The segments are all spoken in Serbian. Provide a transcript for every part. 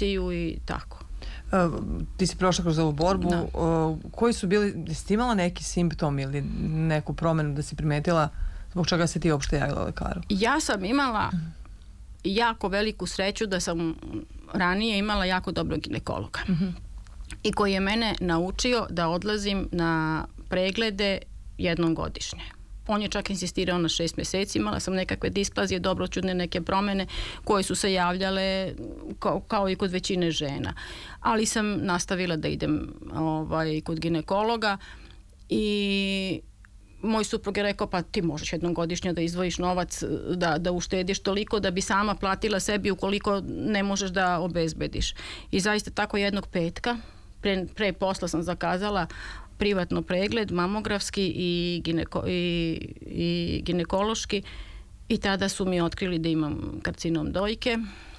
promociju i tako. Ti si prošla kroz ovu borbu. Koji su bili, jesi ti imala neki simptom ili neku promenu da si primetila zbog čega se ti uopšte javila lekaru? Ja sam imala jako veliku sreću da sam ranije imala jako dobrog ginekologa i koji je mene naučio da odlazim na preglede jednom godišnje. On je čak insistirao na 6 mjeseci, imala sam nekakve displazije, dobroćudne neke promjene koje su se javljale kao i kod većine žena. Ali sam nastavila da idem kod ginekologa i moj suprug je rekao, pa ti možeš jednom godišnje da izdvojiš novac, da uštediš toliko da bi sama platila sebi ukoliko ne možeš da obezbediš. I zaista tako jednog petka, pre posla sam zakazala privatno pregled, mamografski i ginekološki i tada su mi otkrili da imam karcinom dojke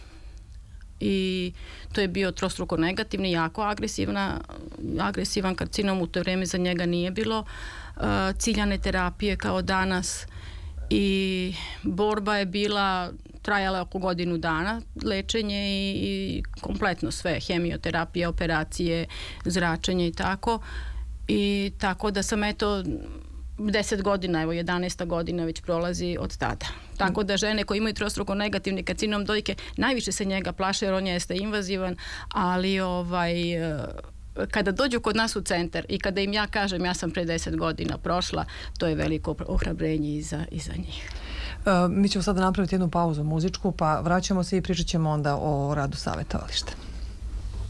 i to je bio trostruko negativni, jako agresivan karcinom, u to vrijeme za njega nije bilo ciljane terapije kao danas i borba je trajala oko godinu dana, lečenje i kompletno sve, hemioterapija, operacije, zračenje i tako. I tako da sam 10 godina, evo 11. godina već prolazi od tada. Tako da žene koje imaju trostruko negativni karcinom dojke najviše se njega plaše jer on jeste invazivan, ali kada dođu kod nas u centar i kada im ja kažem ja sam pre 10 godina prošla, to je veliko ohrabrenje i za njih. Mi ćemo sada napraviti jednu pauzu muzičku, pa vraćamo se i pričat ćemo onda o radu savjetovališta.